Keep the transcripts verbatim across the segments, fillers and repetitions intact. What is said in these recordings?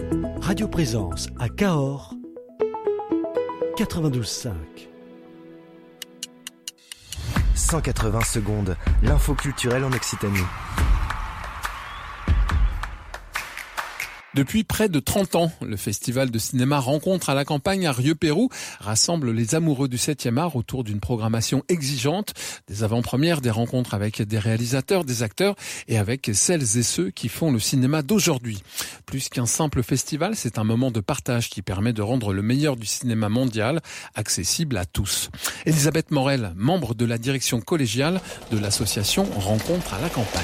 Radio Présence à Cahors, quatre-vingt-douze cinq. cent quatre-vingts secondes, l'info culturelle en Occitanie. Depuis près de trente ans, le festival de cinéma Rencontre à la campagne à Rieux-Pérou rassemble les amoureux du septième art autour d'une programmation exigeante, des avant-premières, des rencontres avec des réalisateurs, des acteurs et avec celles et ceux qui font le cinéma d'aujourd'hui. Plus qu'un simple festival, c'est un moment de partage qui permet de rendre le meilleur du cinéma mondial accessible à tous. Elisabeth Morel, membre de la direction collégiale de l'association Rencontre à la campagne.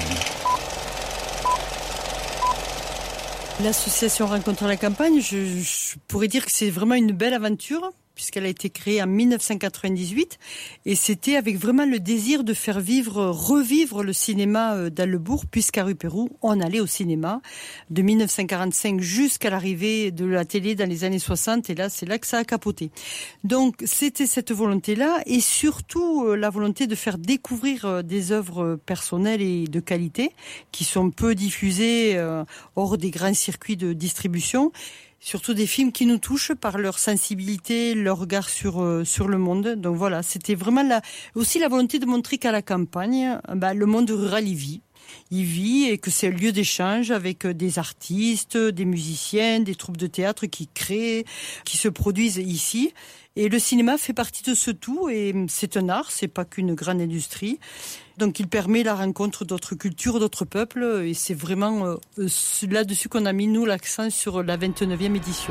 L'association Rencontre à la campagne, je, je pourrais dire que c'est vraiment une belle aventure, puisqu'elle a été créée en mille neuf cent quatre-vingt-dix-huit, et c'était avec vraiment le désir de faire vivre, revivre le cinéma dans le bourg, puisqu'à Rieux-Pérou, on allait au cinéma de mille neuf cent quarante-cinq jusqu'à l'arrivée de la télé dans les années soixante, et là, c'est là que ça a capoté. Donc, c'était cette volonté-là, et surtout la volonté de faire découvrir des œuvres personnelles et de qualité, qui sont peu diffusées euh, hors des grands circuits de distribution. Surtout des films qui nous touchent par leur sensibilité, leur regard sur euh, sur le monde. Donc voilà, c'était vraiment la, aussi la volonté de montrer qu'à la campagne, bah, le monde rural y vit. Il vit et que c'est un lieu d'échange avec des artistes, des musiciens, des troupes de théâtre qui créent, qui se produisent ici. Et le cinéma fait partie de ce tout et c'est un art, c'est pas qu'une grande industrie. Donc il permet la rencontre d'autres cultures, d'autres peuples et c'est vraiment euh, là-dessus qu'on a mis nous l'accent sur la vingt-neuvième édition.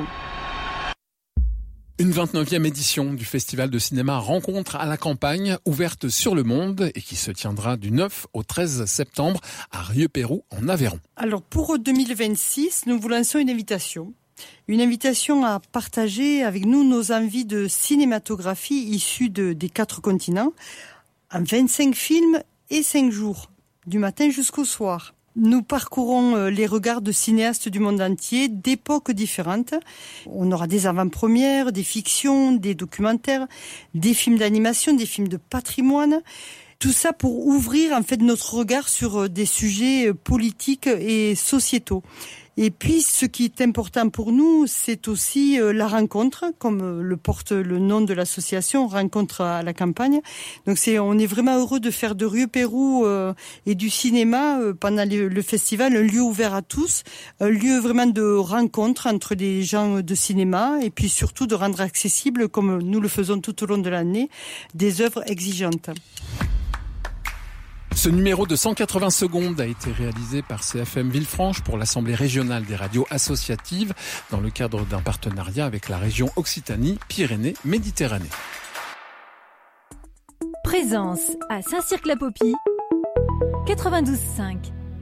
Une vingt-neuvième édition du festival de cinéma Rencontre à la campagne, ouverte sur le monde et qui se tiendra du neuf au treize septembre à Rieux-Pérou en Aveyron. Alors pour deux mille vingt-six, nous vous lançons une invitation. Une invitation à partager avec nous nos envies de cinématographie issues de, des quatre continents en vingt-cinq films et cinq jours, du matin jusqu'au soir. Nous parcourons les regards de cinéastes du monde entier, d'époques différentes. On aura des avant-premières, des fictions, des documentaires, des films d'animation, des films de patrimoine. Tout ça pour ouvrir en fait notre regard sur des sujets politiques et sociétaux. Et puis, ce qui est important pour nous, c'est aussi la rencontre, comme le porte le nom de l'association, Rencontre à la campagne. Donc, c'est, on est vraiment heureux de faire de Rieux-Pérou euh, et du cinéma euh, pendant le, le festival un lieu ouvert à tous, un lieu vraiment de rencontre entre des gens de cinéma, et puis surtout de rendre accessible, comme nous le faisons tout au long de l'année, des œuvres exigeantes. Ce numéro de cent quatre-vingts secondes a été réalisé par C F M Villefranche pour l'Assemblée régionale des radios associatives dans le cadre d'un partenariat avec la région Occitanie-Pyrénées-Méditerranée. Présence à Saint-Cirque-la-Popie, quatre-vingt-douze cinq.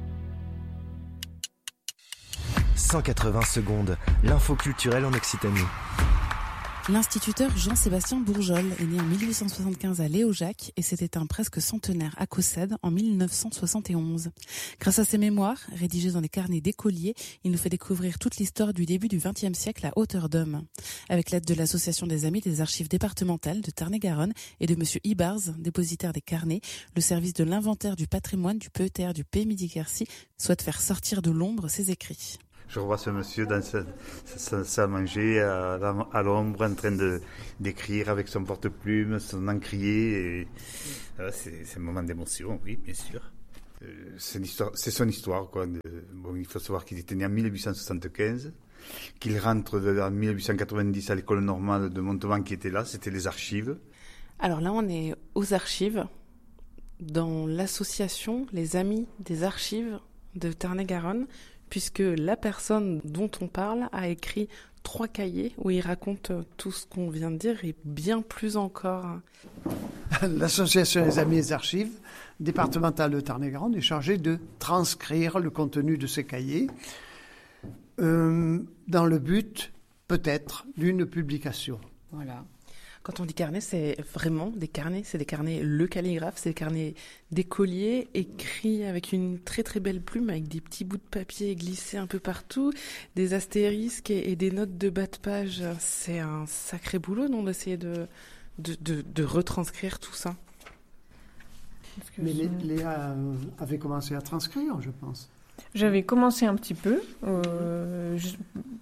cent quatre-vingts secondes, l'info culturelle en Occitanie. L'instituteur Jean-Sébastien Bourgeol est né en mille huit cent soixante-quinze à Léojac et c'était un presque centenaire à Cossède en mille neuf cent soixante et onze. Grâce à ses mémoires, rédigées dans les carnets d'écoliers, il nous fait découvrir toute l'histoire du début du vingtième siècle à hauteur d'homme. Avec l'aide de l'Association des Amis des Archives départementales de Tarn-et-Garonne et de Monsieur Ibars, dépositaire des carnets, le service de l'inventaire du patrimoine du P E T R du Pays Midi-Quercy souhaite faire sortir de l'ombre ses écrits. Je revois ce monsieur dans sa salle à manger, à, à l'ombre, en train de, d'écrire avec son porte-plume, son encrier. Et, euh, c'est, c'est un moment d'émotion, oui, bien sûr. Euh, c'est, l'histoire, c'est son histoire, quoi. De, bon, il faut savoir qu'il était né en mille huit cent soixante-quinze, qu'il rentre en mille huit cent quatre-vingt-dix à l'école normale de Montauban qui était là, c'était les archives. Alors là, on est aux archives, dans l'association Les Amis des Archives de Tarn-et-Garonne, puisque la personne dont on parle a écrit trois cahiers où il raconte tout ce qu'on vient de dire et bien plus encore. L'association des Amis des Archives départementale de Tarn-et-Garonne est chargée de transcrire le contenu de ces cahiers euh, dans le but, peut-être, d'une publication. Voilà. Quand on dit carnet, c'est vraiment des carnets, c'est des carnets Le Calligraphe, c'est des carnets d'écoliers écrits avec une très très belle plume, avec des petits bouts de papier glissés un peu partout, des astérisques et, et des notes de bas de page. C'est un sacré boulot, non, d'essayer de, de, de, de retranscrire tout ça. Mais je... Léa avait commencé à transcrire, je pense. J'avais commencé un petit peu, euh, je,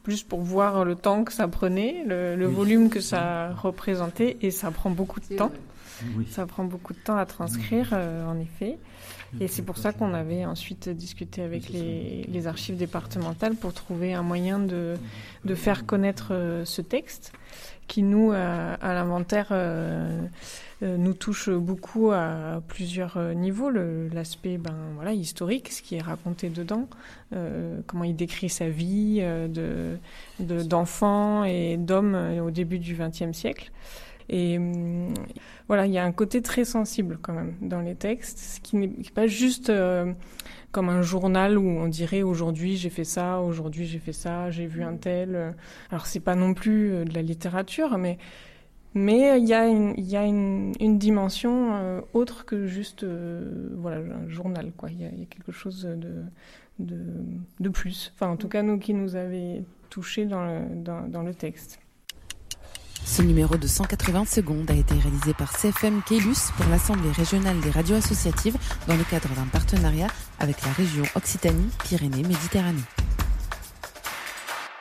plus pour voir le temps que ça prenait, le, le oui. volume que ça représentait, et ça prend beaucoup de temps. Oui. Ça prend beaucoup de temps à transcrire, euh, en effet. Et c'est pour ça qu'on avait ensuite discuté avec les, les archives départementales pour trouver un moyen de, de faire connaître euh, ce texte qui, nous, à, à l'inventaire, euh, euh, nous touche beaucoup à plusieurs niveaux. Le, l'aspect ben, voilà, historique, ce qui est raconté dedans, euh, comment il décrit sa vie euh, de, de, d'enfant et d'homme au début du vingtième siècle. Et euh, voilà, il y a un côté très sensible quand même dans les textes, ce qui n'est pas juste euh, comme un journal où on dirait aujourd'hui j'ai fait ça, aujourd'hui j'ai fait ça, j'ai vu un tel. Alors c'est pas non plus de la littérature, mais mais il y a une il y a une, une dimension euh, autre que juste euh, voilà un journal quoi. Il y a, il y a quelque chose de de de plus. Enfin en tout cas nous qui nous avait touchés dans le dans, dans le texte. Ce numéro de cent quatre-vingts secondes a été réalisé par C F M Caylus pour l'Assemblée régionale des radios associatives dans le cadre d'un partenariat avec la région Occitanie-Pyrénées-Méditerranée.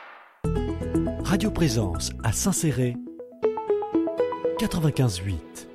Radio Présence à Saint-Céré, quatre-vingt-quinze virgule huit.